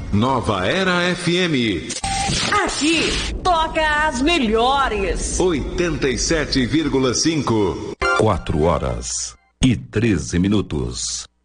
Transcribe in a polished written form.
Nova Era FM. Aqui toca as melhores. 87,5. 4 horas e 13 minutos.